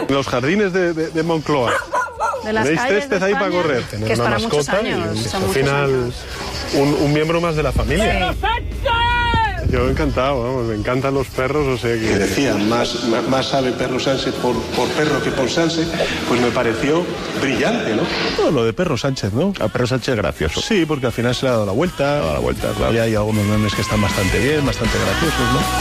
Los jardines de Moncloa. De las Tenéis calles césped ahí para correr. que Tener es una para muchos mascota años. y Son al muchos final años. un miembro más de la familia. Yo encantado, vamos, me encantan los perros, o sea que... decían, más sabe Perro Sánchez por perro que por Sánchez, pues me pareció brillante, ¿no? Todo lo de Perro Sánchez, ¿no? A Perro Sánchez gracioso. Sí, porque al final se le ha dado la vuelta. A la vuelta, claro. Y hay algunos memes que están bastante bien, bastante graciosos, ¿no?